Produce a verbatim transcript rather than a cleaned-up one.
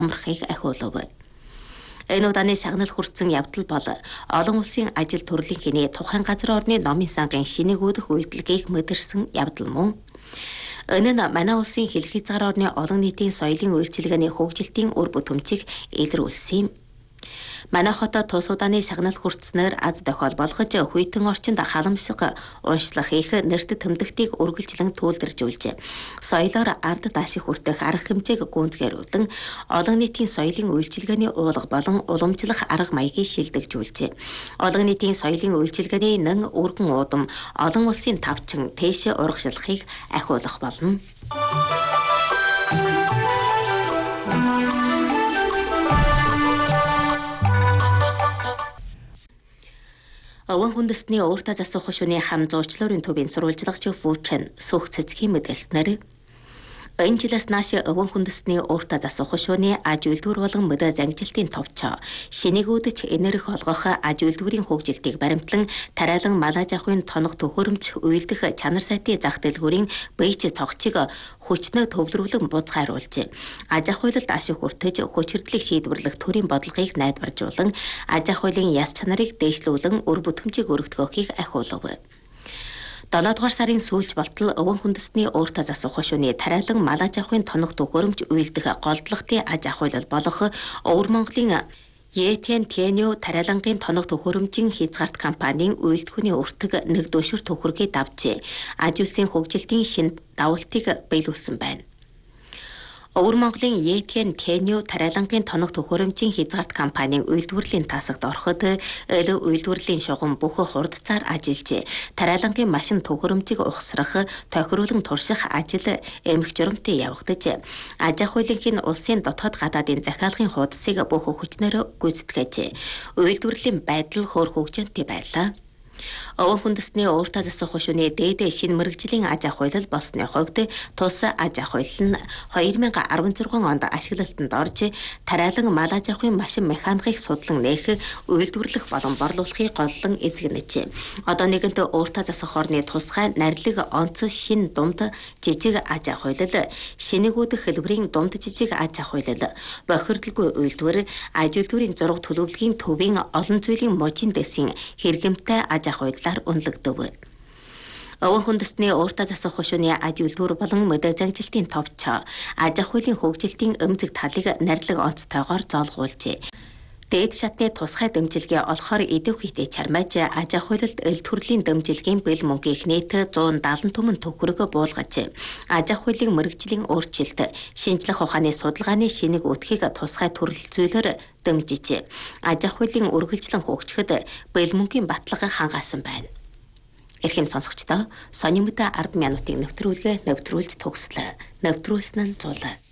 амрахыг ахиулав. Энэ удааны шагнал хүртсэн явдал бол олон улсын ажил төрлийнхний тухайн газар орны номын сангийн шинээгүүдэх үйлдэлгийг мэдэрсэн явдал мөн. Энэ нь манай улсын хэлхий цагаар орны олон нийтийн соёлын үйлчилгээний хөгжилтийн үр бүтэмжийг илрүүлсэн юм. Манай хотод тус удааны шагнал хүртснээр аз дохиол болгож хүйтэн орчинд халамжлах уншлах их нэрт тэмдэгтийг үргэлжлэн төлөвлөжүүлж соёлоор ард даашиг хүртэх арга хэмжээг гүнзгийрүүлэн олон нийтийн соёлын үйлчилгээний уулга болон уламжлах арга маягийг шилдэгжүүлж олон нийтийн соёлын үйлчилгээний нэн өргөн уудам олон улсын тавчин тээшээ урагшлахыг ахиулах болно. Овон хүндэсний өөртөө засах хошууны хам зуучлалын төвийн сурвалжлагч Фүүчэн сүх цэцгийн мэдээлснээр энэ жилээс нааш овон хүндэсний өөртөө засах хошууны аж үйлдвэр болон мэдээ зангилтын товч шинээгүүдч энерги олгох аж үйлдвэрийн хөгжилтийг баримтлан тариалан малаж авахын тоног төхөөрөмж үйлдэх чанар сайтын зах дэлгүүрийн бэйж цогцыг хүчнээ төвлөрүүлэн буцхааруулж аж ахуй хуулилд ашиг хүртэж хүч хэрдлийг шийдвэрлэх төрийн бодлогыг найдваржуулан аж ахуй хуулийн яс чанарыг дээшлүүлэн үр бүтэмжийг өргөдгөхийг ахиулав. долоодугаар сарын сүүлч болтол овон хүндэсний өөртөө засах хошууны тариалан малаж авахын тоног төхөөрөмж үйлдэх голдлогын аж ахуйлал болох Өвөр Монголын Етен Тенё тариалангийн тоног төхөөрөмжийн хязгаарт компанийн үйлдвэрийн өртөг нэг дөшөр төхөргийг давж аж үйлсийн хөгжилтийн шинэ давалтыг биелүүлсэн байна. Өвөр Монголын Етен Тенё тариалангийн тоног төхөөрөмжийн хязгаарт компанийн үйлдвэрлэлийн тасагт ороход эл үйлдвэрлэлийн шугам бүх хурдцаар ажиллаж тариалангийн машин төхөөрөмжийг ухсрах, тохируулан турших ажил эмх журамтай явагдаж аж ахуй хуулийн улсын дотоод гадаадын захиалгын хуудсыг бүх хүчнээр гүйцэтгэж үйлдвэрлэлийн байдал хөөр хөгжинтэй байлаа. Овон хүндэсний өөртөө засах хошууны дээд шинэ мэргэжлийн аж ахуй хууль болсны хувьд тус аж ахуй хууль нь хоёр мянга арван зургаан онд ашиглалтанд орж тариалан мал аж ахуйн машин механикийг судлан нээх үйлдвэрлэх болон борлуулахыг голлон эзэгнэж одоо нэгэнт өөртөө засах орны тусгай нарилэг онц шинэ думд жижиг аж ахуй хууль шинээгүүдэх хэлбэрийн думд жижиг аж ахуй хууль бохирдолгүй үйлдвэр аж үйлдвэрийн зураг төлөвлөгийн төвийн олон зүйлийн мужийн дэсийн хэрэгэмтэй аж ахуйлаар үнэлэгдэв. Овон хүндэсний өөртөө засах хошууны аж үйлдвэр болон мэдээ зангилтын товч аж ахуйн хөгжилтийн эмзэг талыг нарилэг онцтойгоор зоолгуулж дээд шатны тусгай дэмжлэгээ олохоор идэв хийтэй чармайж аж ахуйлалд эл төрлийн дэмжлэгийн бэл мөнгийн нийт зуун даалан түмэн төгрөг буулгаж аж ахуйн мэргэжлийн өөрчлөлт шинжлэх ухааны судалгааны шинийг үтхийг тусгай төрөл зүйлээр дэмжиж аж ахуйн үргэлжлэн хөгжихэд бэл мөнгийн баталгаа хангаасан байна. Эрхэм сонсогчдоо сонин мэдээ ард минутын нэвтрүүлгээ нэвтрүүлж төгслөө. Нэвтрүүлсэн нь зул.